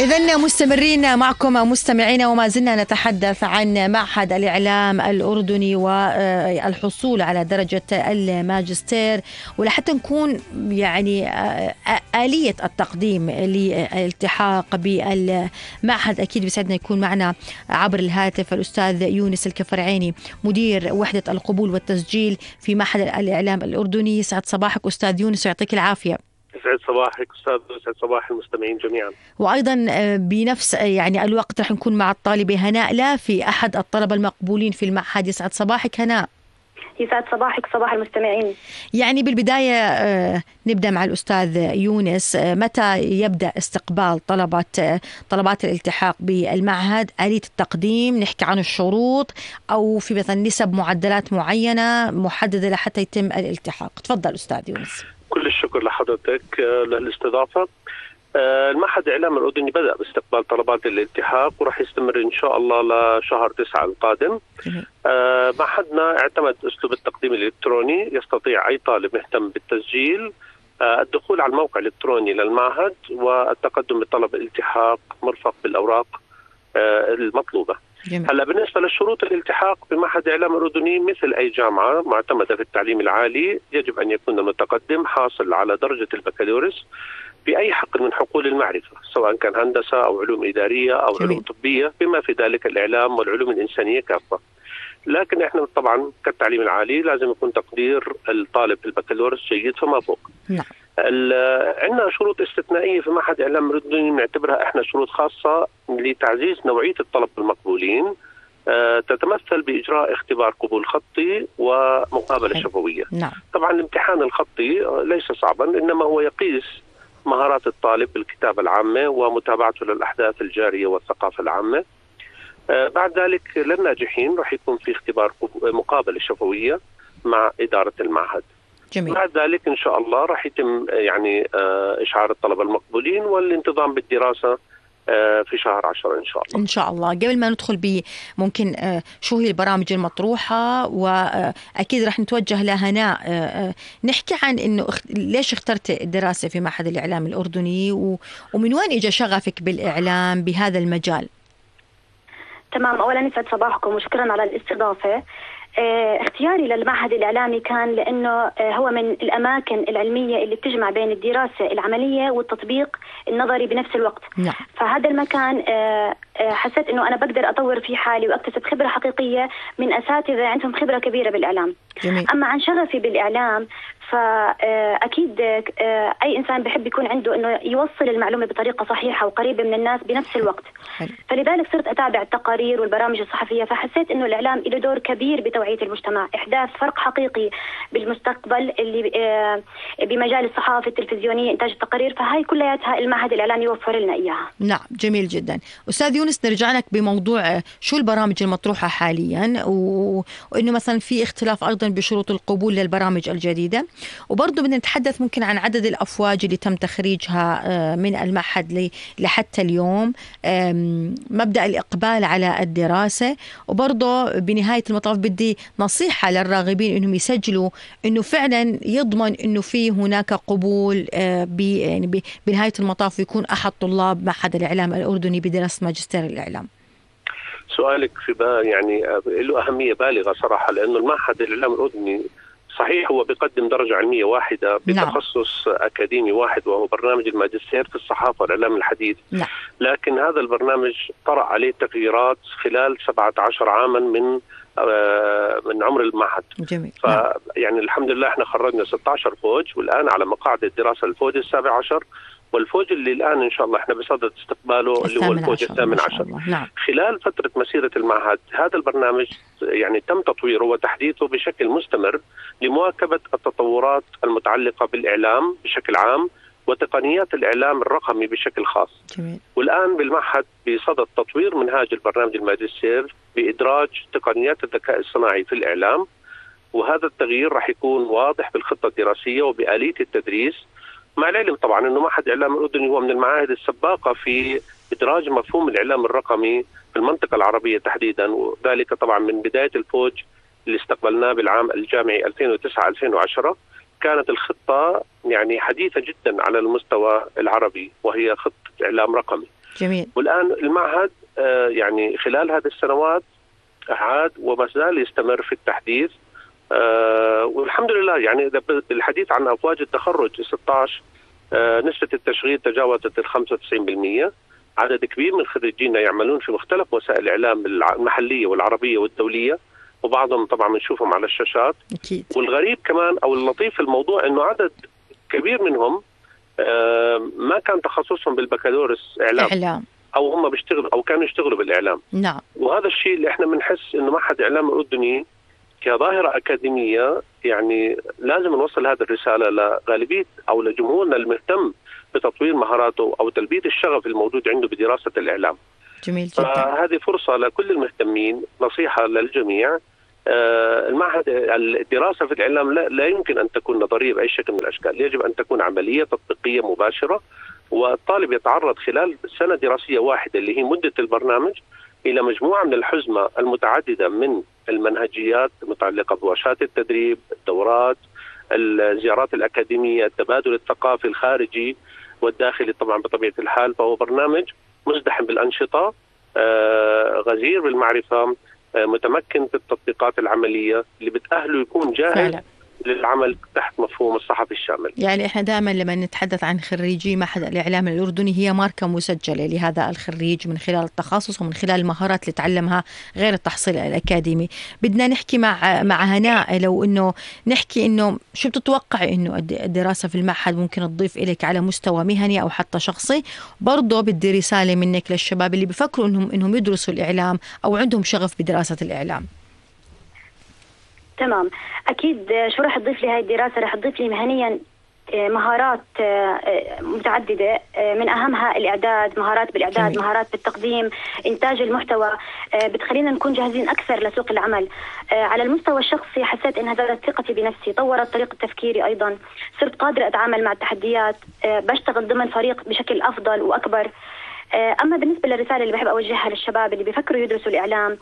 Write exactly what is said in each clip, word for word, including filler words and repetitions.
إذن مستمرين معكم مستمعين، وما زلنا نتحدث عن معهد الإعلام الأردني والحصول على درجة الماجستير، ولحتى نكون يعني آلية التقديم للالتحاق بالمعهد أكيد بيسعدنا يكون معنا عبر الهاتف الأستاذ يونس الكفرعيني مدير وحدة القبول والتسجيل في معهد الإعلام الأردني. يسعد صباحك أستاذ يونس ويعطيك العافية. يسعد صباحك أستاذ، يسعد صباح المستمعين جميعا. وأيضا بنفس يعني الوقت رح نكون مع الطالبة هناء لا في أحد الطلبة المقبولين في المعهد. يسعد صباحك هناء. يسعد صباحك صباح المستمعين. يعني بالبداية نبدأ مع الأستاذ يونس، متى يبدأ استقبال طلبة طلبات الالتحاق بالمعهد؟ آلية التقديم، نحكي عن الشروط أو في مثلا نسب معدلات معينة محددة لحتى يتم الالتحاق؟ تفضل أستاذ يونس. كل الشكر لحضرتك للاستضافة. المعهد الإعلام الأردني بدأ باستقبال طلبات الالتحاق وراح يستمر إن شاء الله لشهر تسعة القادم. معهدنا اعتمد أسلوب التقديم الإلكتروني، يستطيع أي طالب مهتم بالتسجيل الدخول على الموقع الإلكتروني للمعهد والتقدم بطلب الالتحاق مرفق بالأوراق المطلوبة. هلا بالنسبة للشروط الالتحاق بمعهد الإعلام الأردني مثل أي جامعة معتمدة في التعليم العالي، يجب أن يكون المتقدم حاصل على درجة البكالوريوس بأي حقل من حقول المعرفة، سواء كان هندسة أو علوم إدارية أو علوم طبية، بما في ذلك الإعلام والعلوم الإنسانية كافة. لكن إحنا طبعا كالتعليم العالي لازم يكون تقدير الطالب البكالوريوس جيد فما فوق. نعم. عندنا شروط استثنائية في معهد الإعلام الأردني نعتبرها إحنا شروط خاصة لتعزيز نوعية الطلبة المقبولين، أه تتمثل بإجراء اختبار قبول خطي ومقابلة شفوية. نعم. طبعا الامتحان الخطي ليس صعبا، إنما هو يقيس مهارات الطالب بالكتابة العامة ومتابعته للأحداث الجارية والثقافة العامة. أه بعد ذلك للناجحين راح يكون في اختبار مقابلة شفوية مع إدارة المعهد. جميل. بعد ذلك إن شاء الله راح يتم يعني إشعار الطلبة المقبولين والانتظام بالدراسة في شهر عشرة إن شاء الله. إن شاء الله. قبل ما ندخل ب ممكن شو هي البرامج المطروحة، وأكيد راح نتوجه لهناء نحكي عن إنه ليش اخترت الدراسة في معهد الإعلام الأردني ومن وين إجا شغفك بالإعلام بهذا المجال؟ تمام، أولا يسعد صباحكم وشكرا على الاستضافة. اه اختياري للمعهد الإعلامي كان لأنه اه هو من الأماكن العلمية اللي بتجمع بين الدراسة العملية والتطبيق النظري بنفس الوقت. نعم. فهذا المكان اه اه حسيت أنه أنا بقدر أطور فيه حالي وأكتسب خبرة حقيقية من أساتذة عندهم خبرة كبيرة بالإعلام. جميل. أما عن شغفي بالإعلام فأكيد أي إنسان بحب يكون عنده أنه يوصل المعلومة بطريقة صحيحة وقريبة من الناس بنفس الوقت. حلو. فلذلك صرت أتابع التقارير والبرامج الصحفية، فحسيت أنه الإعلام له دور كبير بتوعية المجتمع، إحداث فرق حقيقي بالمستقبل اللي بمجال الصحافة التلفزيونية، إنتاج التقارير، فهاي كلياتها المعهد الإعلامي يوفر لنا إياها. نعم، جميل جدا. أستاذ يونس، نرجع لك بموضوع شو البرامج المطروحة حاليا، وإنه مثلا في اختلاف أيضا بشروط القبول للبرامج الجديدة، وبرضه بدنا نتحدث ممكن عن عدد الأفواج اللي تم تخريجها من المعهد لحتى اليوم، مبدأ الإقبال على الدراسة، وبرضه بنهاية المطاف بدي نصيحة للراغبين إنهم يسجلوا إنه فعلا يضمن إنه في هناك قبول يعني بنهاية المطاف يكون أحد طلاب معهد الإعلام الأردني بدراسة ماجستير الإعلام. سؤالك في بال يعني له أهمية بالغة صراحة، لأنه المعهد الإعلام الأردني صحيح هو بيقدم درجة علمية واحدة بتخصص نعم. أكاديمي واحد، وهو برنامج الماجستير في الصحافة والإعلام الحديث. نعم. لكن هذا البرنامج طرأ عليه تغييرات خلال سبعة عشر عاما من آه من عمر المعهد. جميل. ف يعني الحمد لله احنا خرجنا ستة عشر فوج، والآن على مقاعد الدراسة الفوج السابع عشر، والفوج اللي الآن إن شاء الله احنا بصدد استقباله اللي هو الفوج الثامن عشر. نعم. خلال فترة مسيرة المعهد هذا البرنامج يعني تم تطويره وتحديثه بشكل مستمر لمواكبة التطورات المتعلقة بالإعلام بشكل عام وتقنيات الإعلام الرقمي بشكل خاص. جميل. والآن بالمعهد بصدد تطوير منهاج البرنامج الماجستير بإدراج تقنيات الذكاء الصناعي في الإعلام، وهذا التغيير راح يكون واضح بالخطة الدراسية وبآلية التدريس، مع العلم طبعا أنه معهد الإعلام الأردني هو من المعاهد السباقة في إدراج مفهوم الإعلام الرقمي في المنطقة العربية تحديدا، وذلك طبعا من بداية الفوج اللي استقبلناه بالعام الجامعي ألفين وتسعة ألفين وعشرة كانت الخطة يعني حديثة جدا على المستوى العربي، وهي خطة إعلام رقمي. جميل. والآن المعهد يعني خلال هذه السنوات عاد وما زال يستمر في التحديث، والحمد لله. يعني بالحديث عن أفواج التخرج ستة عشر نسبة التشغيل تجاوزت ال خمسة وتسعين بالمئة. عدد كبير من خريجينا يعملون في مختلف وسائل الإعلام المحلية والعربية والدولية، وبعضهم طبعا بنشوفهم على الشاشات. أكيد. والغريب كمان أو اللطيف في الموضوع أنه عدد كبير منهم ما كان تخصصهم بالبكالوريوس إعلام, إعلام. أو هم بيشتغلوا أو كانوا يشتغلوا بالإعلام. نعم. وهذا الشيء اللي احنا بنحس أنه معهد إعلام الأردني كظاهرة أكاديمية يعني لازم نوصل هذه الرسالة لغالبية أو لجمهورنا المهتم بتطوير مهاراته أو تلبية الشغف الموجود عنده بدراسة الإعلام. جميل جدا. فهذه فرصة لكل المهتمين، نصيحة للجميع. آه المعهد الدراسة في الإعلام لا, لا يمكن أن تكون نظرية بأي شكل من الأشكال، يجب أن تكون عملية تطبيقية مباشرة، والطالب يتعرض خلال سنة دراسية واحدة اللي هي مدة البرنامج إلى مجموعة من الحزمة المتعددة من المنهجيات المتعلقة بورشات التدريب، الدورات، الزيارات الأكاديمية، التبادل الثقافي الخارجي والداخلي طبعا بطبيعة الحال. فهو برنامج مزدحم بالأنشطة، آه غزير بالمعرفة، آه متمكن بالتطبيقات العملية اللي بتأهله يكون جاهز فعلا للعمل تحت مفهوم الصحفي الشامل. يعني احنا دائما لما نتحدث عن خريجي معهد الإعلام الأردني هي ماركة مسجلة لهذا الخريج من خلال التخصص ومن خلال المهارات اللي تعلمها غير التحصيل الأكاديمي. بدنا نحكي مع مع هناء، لو انه نحكي انه شو بتتوقع انه الدراسة في المعهد ممكن تضيف إليك على مستوى مهني أو حتى شخصي؟ برضه بدي رسالة منك للشباب اللي بيفكروا انهم انهم يدرسوا الإعلام أو عندهم شغف بدراسة الإعلام. تمام، أكيد. شو رح تضيف لي هاي الدراسة؟ رح تضيف لي مهنيا مهارات متعددة، من أهمها الإعداد، مهارات بالإعداد، جميل. مهارات بالتقديم، إنتاج المحتوى، بتخلينا نكون جاهزين أكثر لسوق العمل. على المستوى الشخصي حسيت إنها زادت ثقتي بنفسي، طورت طريقة تفكيري أيضا، صرت قادرة أتعامل مع التحديات، بشتغل ضمن فريق بشكل أفضل وأكبر. أما بالنسبة للرسالة اللي بحب أوجهها للشباب اللي بيفكروا يدرسوا الإعلام،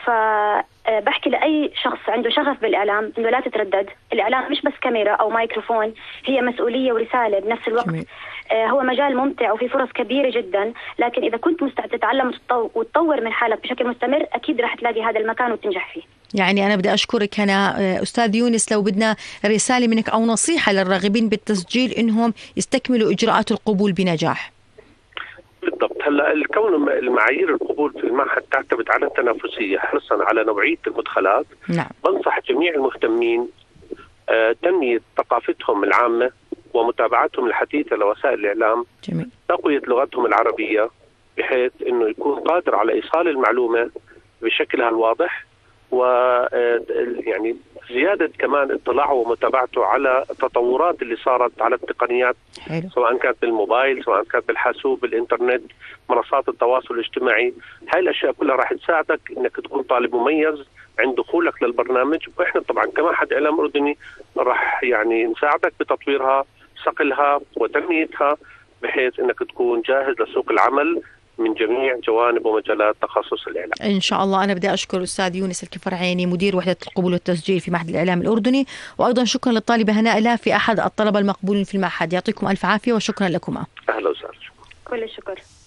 فبحكي لأي شخص عنده شغف بالإعلام إنه لا تتردد. الإعلام مش بس كاميرا أو مايكروفون، هي مسؤولية ورسالة بنفس الوقت. جميل. هو مجال ممتع وفي فرص كبيرة جدا، لكن إذا كنت مستعد تتعلم وتطور من حالك بشكل مستمر أكيد رح تلاقي هذا المكان وتنجح فيه. يعني أنا بدي أشكرك هنا أستاذ يونس. لو بدنا رسالة منك أو نصيحة للراغبين بالتسجيل إنهم يستكملوا إجراءات القبول بنجاح. بالضبط. هلا الكون المعايير القبول في المعهد تعتمد على التنافسيه حرصا على نوعيه المدخلات. نعم. بنصح جميع المهتمين آه تنميه ثقافتهم العامه ومتابعتهم الحديثه لوسائل الاعلام. جميل. تقويه لغتهم العربيه بحيث انه يكون قادر على ايصال المعلومه بشكلها الواضح، و يعني زيادة كمان اطلاعه ومتابعته على التطورات اللي صارت على التقنيات. حلو. سواء كانت بالموبايل، سواء كانت بالحاسوب، بالإنترنت، منصات التواصل الاجتماعي. هاي الأشياء كلها راح تساعدك إنك تكون طالب مميز عند دخولك للبرنامج، وإحنا طبعا كمعهد إعلام أردني راح يعني نساعدك بتطويرها، صقلها وتنميتها بحيث إنك تكون جاهز لسوق العمل من جميع جوانب ومجالات تخصص الإعلام إن شاء الله. أنا بدي أشكر الأستاذ يونس الكفرعيني مدير وحدة القبول والتسجيل في معهد الإعلام الأردني، وأيضا شكرا للطالبة هناء لافي أحد الطلبة المقبولين في المعهد. يعطيكم ألف عافية وشكرا لكم. أهلا وسهلا. كل الشكر.